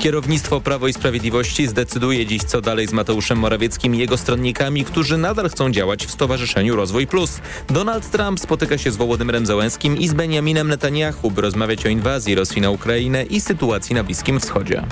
Kierownictwo Prawo i Sprawiedliwości zdecyduje dziś, co dalej z Mateuszem Morawieckim i jego stronnikami, którzy nadal chcą działać w Stowarzyszeniu Rozwój Plus. Donald Trump spotyka się z Wołodymyrem Zełenskim i z Benjaminem Netanyahu, by rozmawiać o inwazji Rosji na Ukrainę i sytuacji na Bliskim Wschodzie.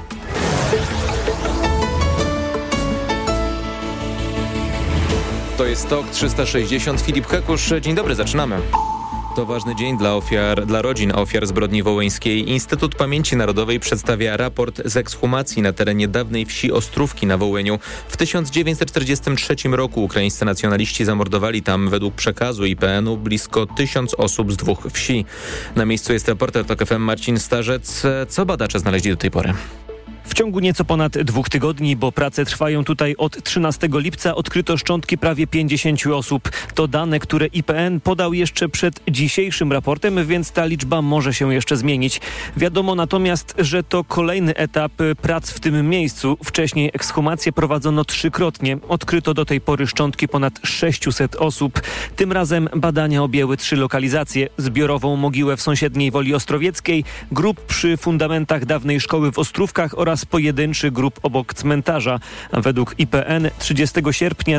To jest TOK 360. Filip Kakusz. Dzień dobry, zaczynamy. To ważny dzień dla rodzin ofiar zbrodni wołyńskiej. Instytut Pamięci Narodowej przedstawia raport z ekshumacji na terenie dawnej wsi Ostrówki na Wołyniu. W 1943 roku ukraińscy nacjonaliści zamordowali tam według przekazu IPN-u blisko 1000 osób z 2 wsi. Na miejscu jest reporter TOK FM Marcin Starzec. Co badacze znaleźli do tej pory? W ciągu nieco ponad 2 tygodni, bo prace trwają tutaj od 13 lipca, odkryto szczątki prawie 50 osób. To dane, które IPN podał jeszcze przed dzisiejszym raportem, więc ta liczba może się jeszcze zmienić. Wiadomo natomiast, że to kolejny etap prac w tym miejscu. Wcześniej ekshumację prowadzono 3-krotnie. Odkryto do tej pory szczątki ponad 600 osób. Tym razem badania objęły 3 lokalizacje. Zbiorową mogiłę w sąsiedniej Woli Ostrowieckiej, grób przy fundamentach dawnej szkoły w Ostrówkach oraz pojedynczy grób obok cmentarza. Według IPN 30 sierpnia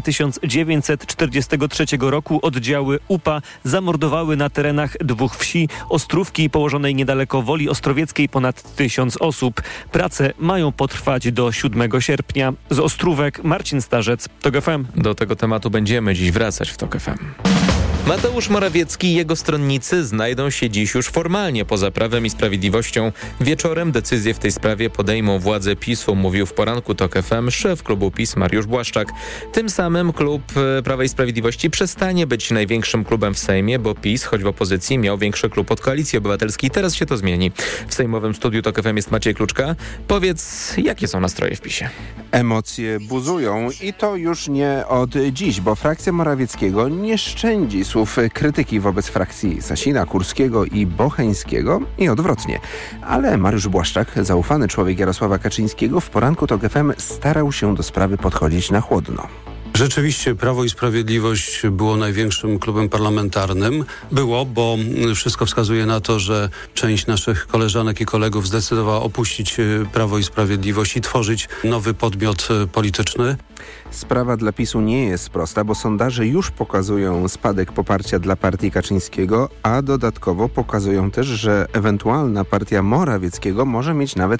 1943 roku oddziały UPA zamordowały na terenach 2 wsi Ostrówki położonej niedaleko Woli Ostrowieckiej ponad 1000 osób. Prace mają potrwać do 7 sierpnia. Z Ostrówek Marcin Starzec, TOK FM. Do tego tematu będziemy dziś wracać w TOK FM. Mateusz Morawiecki i jego stronnicy znajdą się dziś już formalnie poza Prawem i Sprawiedliwością. Wieczorem decyzję w tej sprawie podejmą władze PiS-u, mówił w poranku TOK FM szef klubu PiS Mariusz Błaszczak. Tym samym klub Prawa i Sprawiedliwości przestanie być największym klubem w Sejmie, bo PiS, choć w opozycji, miał większy klub od Koalicji Obywatelskiej. Teraz się to zmieni. W sejmowym studiu TOK FM jest Maciej Kluczka. Powiedz, jakie są nastroje w PiS-ie? Emocje buzują i to już nie od dziś, bo frakcja Morawieckiego nie szczędzi słów krytyki wobec frakcji Sasina, Kurskiego i Bocheńskiego i odwrotnie. Ale Mariusz Błaszczak, zaufany człowiek Jarosława Kaczyńskiego, w poranku TOK FM starał się do sprawy podchodzić na chłodno. Rzeczywiście Prawo i Sprawiedliwość było największym klubem parlamentarnym. Było, bo wszystko wskazuje na to, że część naszych koleżanek i kolegów zdecydowała opuścić Prawo i Sprawiedliwość i tworzyć nowy podmiot polityczny. Sprawa dla PiS-u nie jest prosta, bo sondaże już pokazują spadek poparcia dla partii Kaczyńskiego, a dodatkowo pokazują też, że ewentualna partia Morawieckiego może mieć nawet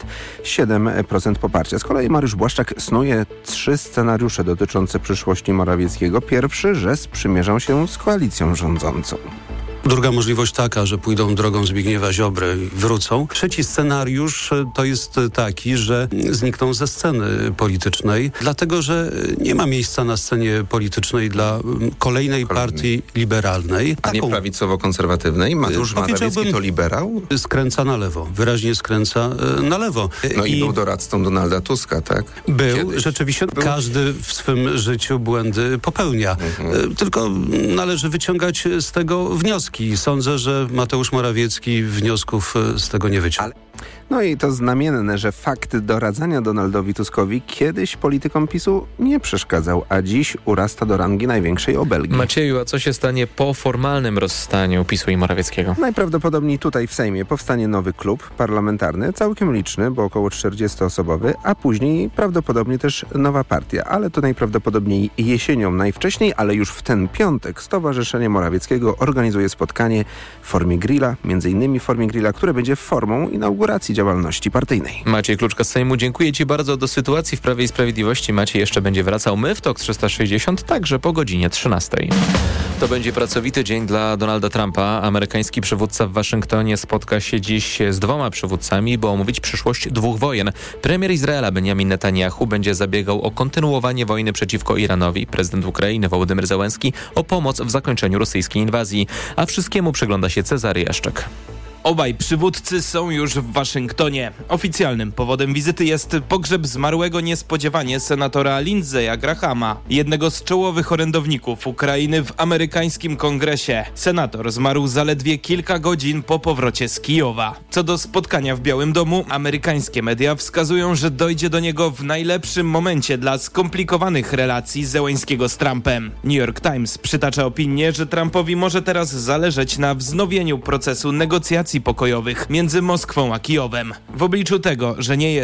7% poparcia. Z kolei Mariusz Błaszczak snuje 3 scenariusze dotyczące przyszłości Morawieckiego. Pierwszy, że sprzymierzą się z koalicją rządzącą. Druga możliwość taka, że pójdą drogą Zbigniewa Ziobry i wrócą. Trzeci scenariusz to jest taki, że znikną ze sceny politycznej, dlatego że nie ma miejsca na scenie politycznej dla kolejnej partii liberalnej. A nie prawicowo-konserwatywnej? Mateusz Morawiecki to liberał? Skręca na lewo. Wyraźnie skręca na lewo. I był doradcą Donalda Tuska, tak? Był. Kiedyś. Rzeczywiście każdy w swym życiu błędy popełnia. Tylko należy wyciągać z tego wnioski. Sądzę, że Mateusz Morawiecki wniosków z tego nie wyciąga. No i to znamienne, że fakt doradzania Donaldowi Tuskowi kiedyś politykom PiS-u nie przeszkadzał, a dziś urasta do rangi największej obelgi. Macieju, a co się stanie po formalnym rozstaniu PiS-u i Morawieckiego? Najprawdopodobniej tutaj w Sejmie powstanie nowy klub parlamentarny, całkiem liczny, bo około 40-osobowy, a później prawdopodobnie też nowa partia. Ale to najprawdopodobniej jesienią najwcześniej, ale już w ten piątek Stowarzyszenie Morawieckiego organizuje spotkanie w formie grilla, między innymi w formie grilla, które będzie formą inauguracji działalności partyjnej. Maciej Kluczka z Sejmu, dziękuję Ci bardzo. Do sytuacji w Prawie i Sprawiedliwości Maciej jeszcze będzie wracał. My w TOK 360 także po godzinie 13. To będzie pracowity dzień dla Donalda Trumpa. Amerykański przywódca w Waszyngtonie spotka się dziś z 2 przywódcami, by omówić przyszłość 2 wojen. Premier Izraela Benjamin Netanyahu będzie zabiegał o kontynuowanie wojny przeciwko Iranowi. Prezydent Ukrainy Wołodymyr Zełenski o pomoc w zakończeniu rosyjskiej inwazji. A wszystkiemu przygląda się Cezary Jaszczek. Obaj przywódcy są już w Waszyngtonie. Oficjalnym powodem wizyty jest pogrzeb zmarłego niespodziewanie senatora Lindsey'a Grahama, jednego z czołowych orędowników Ukrainy w amerykańskim kongresie. Senator zmarł zaledwie kilka godzin po powrocie z Kijowa. Co do spotkania w Białym Domu, amerykańskie media wskazują, że dojdzie do niego w najlepszym momencie dla skomplikowanych relacji Zełenskiego z Trumpem. New York Times przytacza opinię, że Trumpowi może teraz zależeć na wznowieniu procesu negocjacji pokojowych między Moskwą a Kijowem. W obliczu tego, że nie jest